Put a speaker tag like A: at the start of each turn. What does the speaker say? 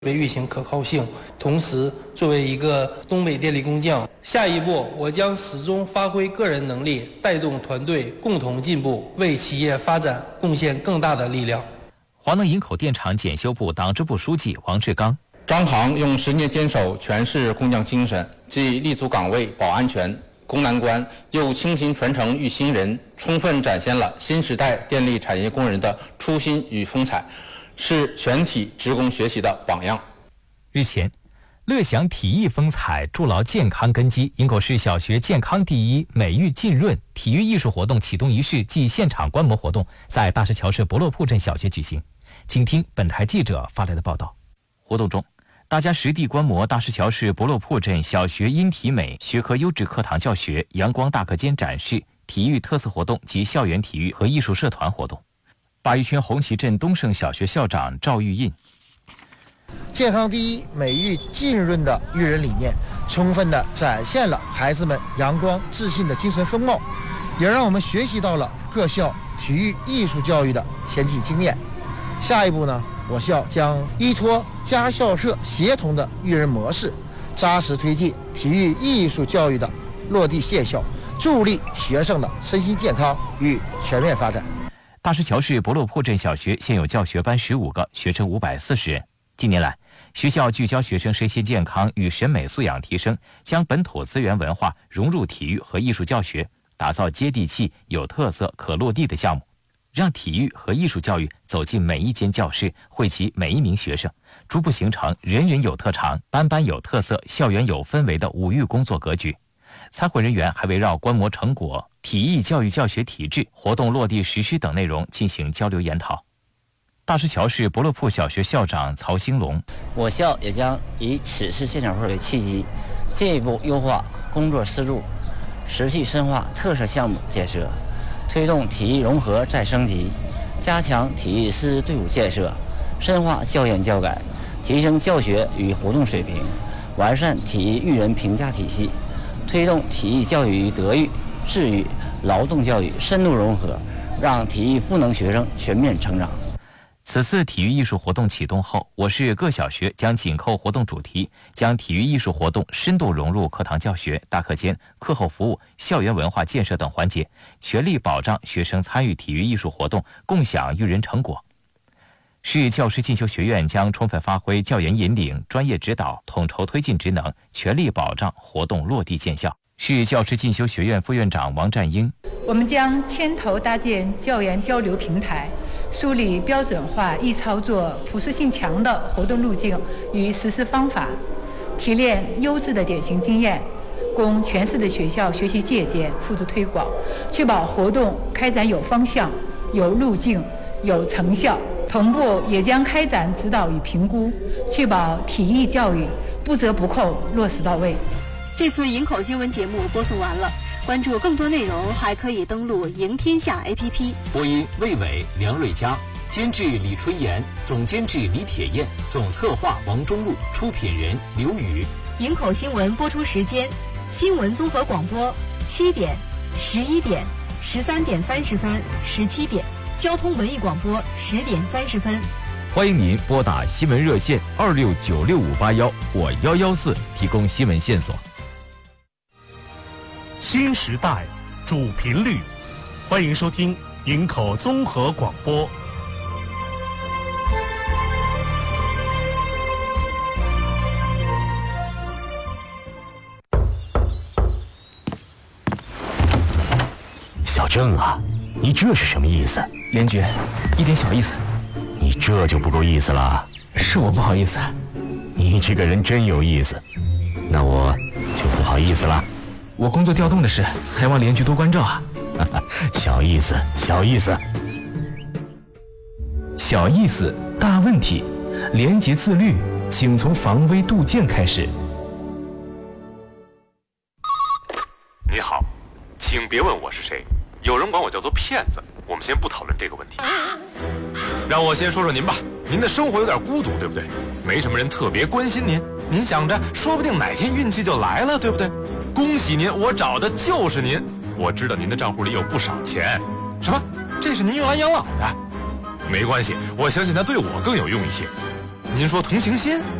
A: 运行可靠性。同时，作为一个东北电力工匠，下一步我将始终发挥个人能力，带动团队共同进步，为企业发展贡献更大的力量。
B: 华能营口电厂检修部党支部书记王志刚：
C: 张航用10年坚守全市工匠精神，既立足岗位保安全、攻难关，又倾心传承育新人，充分展现了新时代电力产业工人的初心与风采，是全体职工学习的榜样。
B: 日前，乐享体育风采，筑牢健康根基。营口市小学健康第一、美育浸润体育艺术活动启动仪式暨现场观摩活动在大石桥市博洛铺镇小学举行。请听本台记者发来的报道。活动中，大家实地观摩大石桥市博洛铺镇小学音体美学科优质课堂教学、阳光大课间展示、体育特色活动及校园体育和艺术社团活动。鲅鱼圈红旗镇东胜小学校长赵玉印：
D: 健康第一、美育浸润的育人理念，充分地展现了孩子们阳光自信的精神风貌，也让我们学习到了各校体育艺术教育的先进经验。下一步呢，我校将依托家校社协同的育人模式，扎实推进体育艺术教育的落地现效，助力学生的身心健康与全面发展。
B: 大石桥市博洛铺镇小学现有教学班15个，学生540人。近年来，学校聚焦学生身心健康与审美素养提升，将本土资源文化融入体育和艺术教学，打造接地气、有特色、可落地的项目，让体育和艺术教育走进每一间教室，惠及每一名学生，逐步形成人人有特长、班班有特色、校园有氛围的5育工作格局。参会人员还围绕观摩成果、体育教育教学体制、活动落地实施等内容进行交流研讨。大石桥市博洛铺小学校长曹兴龙：
E: 我校也将以此次现场会为契机，进一步优化工作思路，持续深化特色项目建设，推动体育融合再升级，加强体育师资队伍建设，深化教研教改，提升教学与活动水平，完善体育育人评价体系，推动体育教育与德育、智育、劳动教育深度融合，让体育赋能学生全面成长。
B: 此次体育艺术活动启动后，我市各小学将紧扣活动主题，将体育艺术活动深度融入课堂教学、大课间、课后服务、校园文化建设等环节，全力保障学生参与体育艺术活动，共享育人成果。市教师进修学院将充分发挥教研引领、专业指导、统筹推进职能，全力保障活动落地见效。市教师进修学院副院长王占英：
F: 我们将牵头搭建教研交流平台，梳理标准化、易操作、普适性强的活动路径与实施方法，提炼优质的典型经验，供全市的学校学习借鉴、复制推广，确保活动开展有方向、有路径、有成效。同步也将开展指导与评估，确保体育教育不折不扣落实到位。
G: 这次营口新闻节目播送完了，关注更多内容还可以登录赢天下 APP。
B: 播音魏伟、梁瑞佳，监制李春妍，总监制李铁燕，总策划王中路，出品人刘宇。
G: 营口新闻播出时间：新闻综合广播7点、11点、13点30分、17点；交通文艺广播10点30分。
B: 欢迎您拨打新闻热线269658或114提供新闻线索。
H: 新时代主频率，欢迎收听营口综合广播。
I: 小郑啊，你这是什么意思？
J: 连局，一点小意思。
I: 你这就不够意思了。
J: 是我不好意思。
I: 你这个人真有意思，那我就不好意思了。
J: 我工作调动的事，还望连局多关照啊。
I: 小意思，小意思。
J: 小意思，大问题。廉洁自律，请从防微杜渐开始。
K: 你好，请别问我是谁，有人管我叫做骗子。我们先不讨论这个问题，让我先说说您吧。您的生活有点孤独，对不对？没什么人特别关心您，您想着说不定哪天运气就来了，对不对？恭喜您，我找的就是您。我知道您的账户里有不少钱。什么？这是您用来养老的？没关系，我相信它对我更有用一些。 您说同情心？